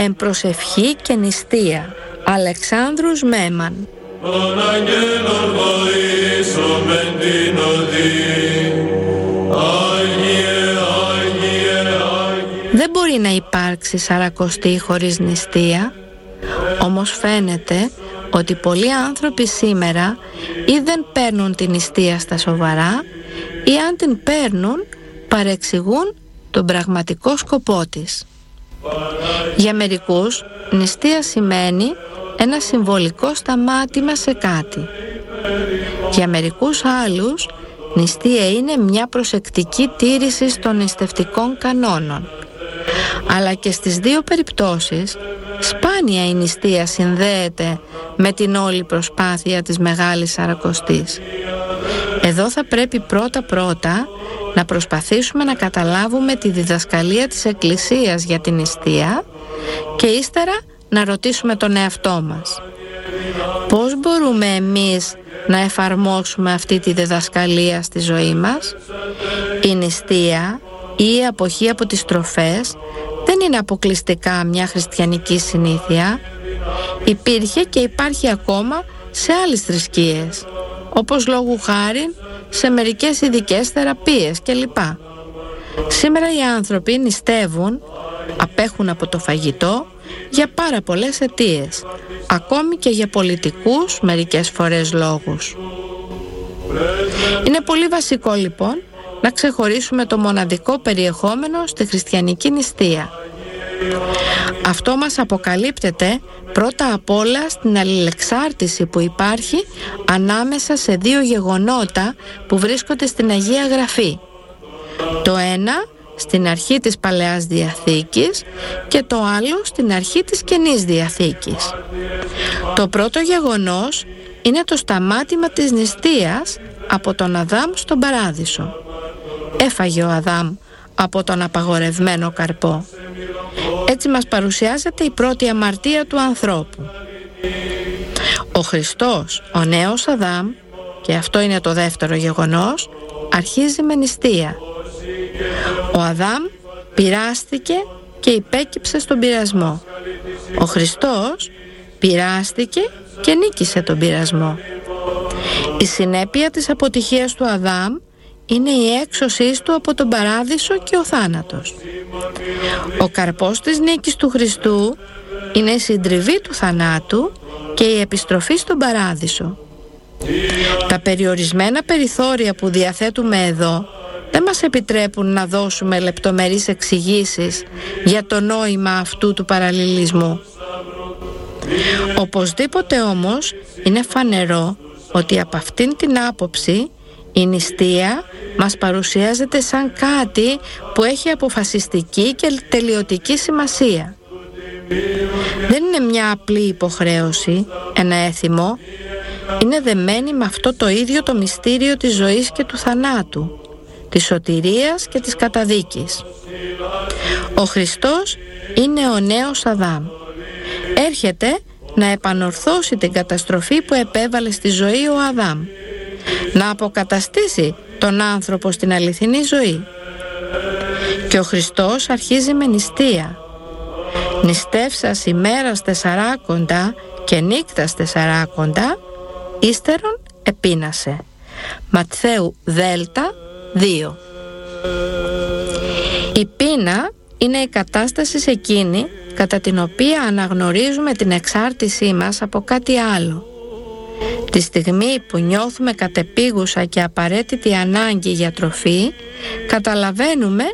Εμπροσευχή και νηστεία. Αλεξάνδρους Μέμαν. Δεν μπορεί να υπάρξει Σαρακοστή χωρίς νηστεία, όμως φαίνεται ότι πολλοί άνθρωποι σήμερα ή δεν παίρνουν την νηστεία στα σοβαρά ή αν την παίρνουν παρεξηγούν τον πραγματικό σκοπό της. Για μερικούς νηστεία σημαίνει ένα συμβολικό σταμάτημα σε κάτι. Για μερικούς άλλους νηστεία είναι μια προσεκτική τήρηση των νηστευτικών κανόνων. Αλλά και στις δύο περιπτώσεις σπάνια η νηστεία συνδέεται με την όλη προσπάθεια της Μεγάλης Σαρακοστής. Εδώ θα πρέπει πρώτα να προσπαθήσουμε να καταλάβουμε τη διδασκαλία της Εκκλησίας για την νηστεία και ύστερα να ρωτήσουμε τον εαυτό μας. Πώς μπορούμε εμείς να εφαρμόσουμε αυτή τη διδασκαλία στη ζωή μας? Η νηστεία ή η αποχή από τις τροφές δεν είναι αποκλειστικά μια χριστιανική συνήθεια. Υπήρχε και υπάρχει ακόμα σε άλλες θρησκείες, όπως λόγου χάριν σε μερικές ειδικές θεραπείες κλπ. Σήμερα οι άνθρωποι νηστεύουν, απέχουν από το φαγητό για πάρα πολλές αιτίες, ακόμη και για πολιτικούς μερικές φορές λόγους. Είναι πολύ βασικό λοιπόν να ξεχωρίσουμε το μοναδικό περιεχόμενο στη χριστιανική νηστεία. Αυτό μας αποκαλύπτεται πρώτα απ' όλα στην αλληλεξάρτηση που υπάρχει ανάμεσα σε δύο γεγονότα που βρίσκονται στην Αγία Γραφή. Το ένα στην αρχή της Παλαιάς Διαθήκης και το άλλο στην αρχή της Καινής Διαθήκης. Το πρώτο γεγονός είναι το σταμάτημα της νηστείας από τον Αδάμ στον Παράδεισο. Έφαγε ο Αδάμ από τον απαγορευμένο καρπό. Έτσι μας παρουσιάζεται η πρώτη αμαρτία του ανθρώπου. Ο Χριστός, ο νέος Αδάμ, και αυτό είναι το δεύτερο γεγονός, αρχίζει με νηστεία. Ο Αδάμ πειράστηκε και υπέκυψε στον πειρασμό. Ο Χριστός πειράστηκε και νίκησε τον πειρασμό. Η συνέπεια της αποτυχίας του Αδάμ είναι η έξωσή του από τον Παράδεισο και ο θάνατος. Ο καρπός της νίκης του Χριστού είναι η συντριβή του θανάτου και η επιστροφή στον Παράδεισο. Τα περιορισμένα περιθώρια που διαθέτουμε εδώ δεν μας επιτρέπουν να δώσουμε λεπτομερείς εξηγήσεις για το νόημα αυτού του παραλληλισμού. Οπωσδήποτε όμως είναι φανερό ότι από αυτήν την άποψη η νηστεία μας παρουσιάζεται σαν κάτι που έχει αποφασιστική και τελειωτική σημασία. Δεν είναι μια απλή υποχρέωση, ένα έθιμο. Είναι δεμένη με αυτό το ίδιο το μυστήριο της ζωής και του θανάτου, της σωτηρίας και της καταδίκης. Ο Χριστός είναι ο νέος Αδάμ. Έρχεται να επανορθώσει την καταστροφή που επέβαλε στη ζωή ο Αδάμ, να αποκαταστήσει τον άνθρωπο στην αληθινή ζωή. Και ο Χριστός αρχίζει με νηστεία. Νηστεύσας ημέρας τεσσαράκοντα και νύκτας τεσσαράκοντα, ύστερον επείνασε. Ματθαίου Δέλτα 2. Η πείνα είναι η κατάσταση εκείνη κατά την οποία αναγνωρίζουμε την εξάρτησή μας από κάτι άλλο. Τη στιγμή που νιώθουμε κατεπίγουσα και απαραίτητη ανάγκη για τροφή, καταλαβαίνουμε